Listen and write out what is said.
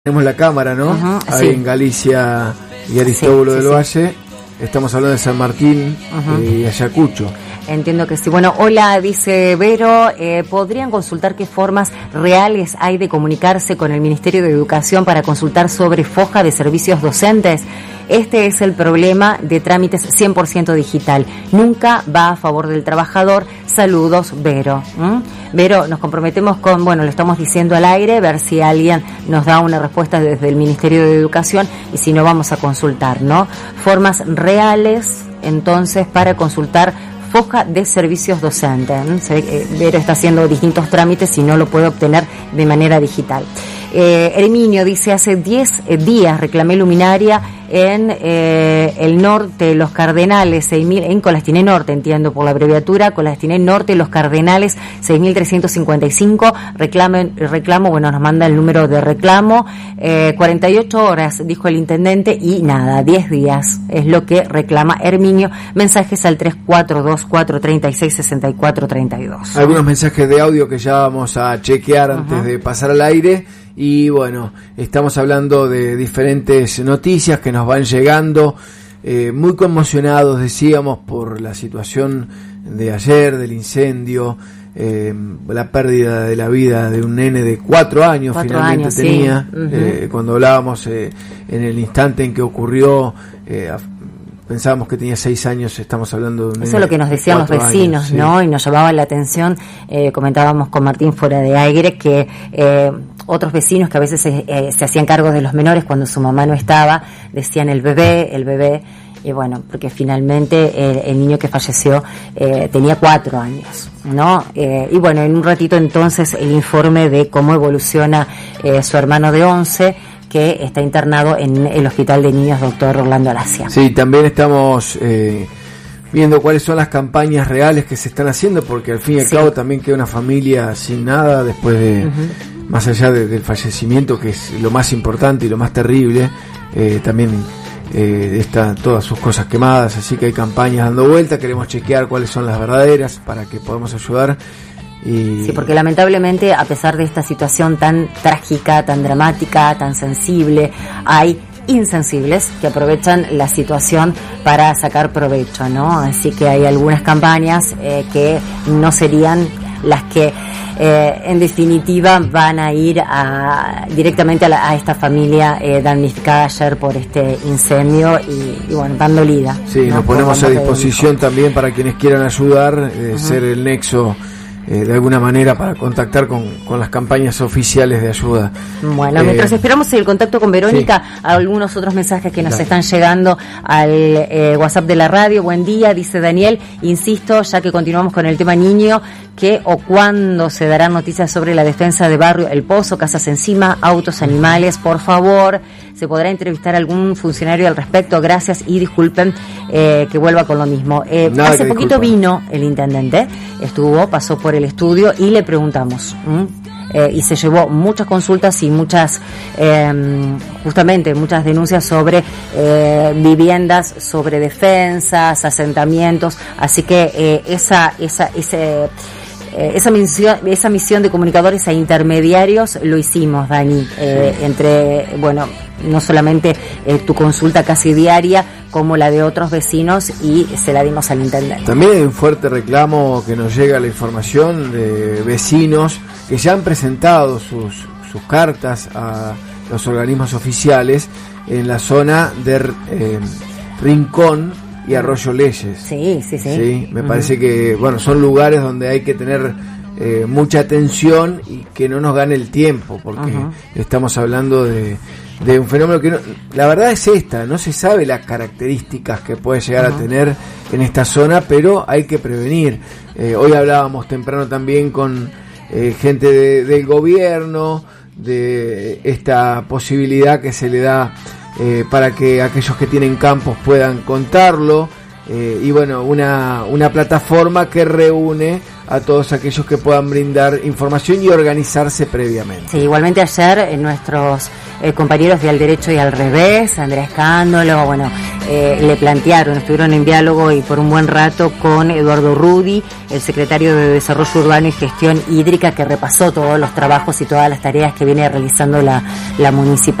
Tenemos la cámara, ¿no? Ahí sí. En Galicia y Aristóbulo del Valle. Estamos hablando de San Martín y Ayacucho. Entiendo que sí. Bueno, hola, dice Vero, ¿podrían consultar qué formas reales hay de comunicarse con el Ministerio de Educación para consultar sobre foja de servicios docentes? Este es el problema de trámites 100% digital. Nunca va a favor del trabajador. Saludos, Vero. Vero, nos comprometemos con, lo estamos diciendo al aire, ver si alguien nos da una respuesta desde el Ministerio de Educación y si no vamos a consultar, ¿no? Formas reales, entonces, para consultar foja de servicios docentes. Vero está haciendo distintos trámites y no lo puede obtener de manera digital. Herminio dice, hace 10 días reclamé luminaria en el norte, Los Cardenales, 6.000, en Colastiné Norte, entiendo por la abreviatura, Colastiné Norte, Los Cardenales, 6.355, reclamo, nos manda el número de reclamo, 48 horas, dijo el intendente, y nada, 10 días, es lo que reclama Herminio. Mensajes al 3424366432. Algunos mensajes de audio que ya vamos a chequear antes de pasar al aire. Y bueno, estamos hablando de diferentes noticias que nos van llegando, muy conmocionados, decíamos, por la situación de ayer, del incendio, la pérdida de la vida de un nene de 4 años, finalmente tenía, sí. Cuando hablábamos en el instante en que ocurrió, pensábamos que tenía 6 años, estamos hablando de un nene. Eso es lo que nos decían los vecinos, años, ¿no? Sí. Y nos llamaba la atención, comentábamos con Martín fuera de aire que otros vecinos que a veces se hacían cargo de los menores cuando su mamá no estaba, decían el bebé, y bueno, porque finalmente el niño que falleció tenía 4 años, ¿no? Y bueno, en un ratito entonces el informe de cómo evoluciona su hermano de 11, que está internado en el Hospital de Niños Dr. Orlando Alacia. Sí, también estamos viendo cuáles son las campañas reales que se están haciendo, porque al fin y al cabo también queda una familia sin nada después de, más allá del fallecimiento, que es lo más importante y lo más terrible, también están todas sus cosas quemadas, así que hay campañas dando vuelta, queremos chequear cuáles son las verdaderas para que podamos ayudar. Sí, porque lamentablemente, a pesar de esta situación tan trágica, tan dramática, tan sensible, hay insensibles que aprovechan la situación para sacar provecho, ¿no? Así que hay algunas campañas que no serían las que en definitiva van a ir directamente a esta familia damnificada ayer por este incendio y bueno, dando lida. Sí, ¿no? Nos ponemos a disposición también para quienes quieran ayudar, ser el nexo de alguna manera para contactar con las campañas oficiales de ayuda. Bueno, mientras esperamos el contacto con Verónica, algunos otros mensajes que nos están llegando al WhatsApp de la radio. Buen día, dice Daniel, insisto, ya que continuamos con el tema niño, ¿qué o cuándo se darán noticias sobre la defensa de barrio El Pozo, casas encima, autos, animales? Por favor, ¿se podrá entrevistar a algún funcionario al respecto? Gracias y disculpen que vuelva con lo mismo. Hace poquito vino el intendente, pasó por el estudio y le preguntamos y se llevó muchas consultas y muchas denuncias sobre viviendas, sobre defensas, asentamientos, así que esa misión de comunicadores e intermediarios lo hicimos, Dani, no solamente tu consulta casi diaria como la de otros vecinos, y se la dimos al intendente. También hay un fuerte reclamo que nos llega la información de vecinos que ya han presentado sus cartas a los organismos oficiales en la zona de Rincón y Arroyo Leyes. Sí, me parece que son lugares donde hay que tener mucha atención y que no nos gane el tiempo, porque estamos hablando de un fenómeno que la verdad es no se sabe las características que puede llegar a tener en esta zona, pero hay que prevenir. Hoy hablábamos temprano también con gente del gobierno de esta posibilidad que se le da para que aquellos que tienen campos puedan contarlo, y una plataforma que reúne a todos aquellos que puedan brindar información y organizarse previamente. Sí, igualmente ayer nuestros compañeros de Al Derecho y al Revés, Andrea Escándolo, le plantearon, estuvieron en diálogo y por un buen rato con Eduardo Rudi, el secretario de Desarrollo Urbano y Gestión Hídrica, que repasó todos los trabajos y todas las tareas que viene realizando la municipalidad.